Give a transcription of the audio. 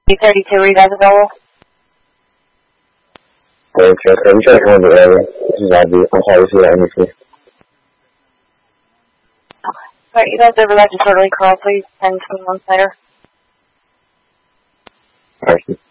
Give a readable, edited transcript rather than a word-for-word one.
832, are you guys available? Okay, I'm trying to go in the area. This is Abby. I'm sorry to see that anything. Alright, you guys over that disorderly call, please. 1021 later. Alright.